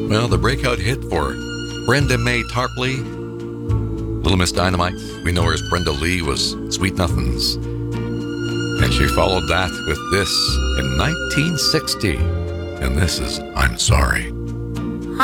Well, the breakout hit for Brenda Mae Tarpley, Little Miss Dynamite, we know her as Brenda Lee, was Sweet Nothings. And she followed that with this in 1960. And this is I'm Sorry.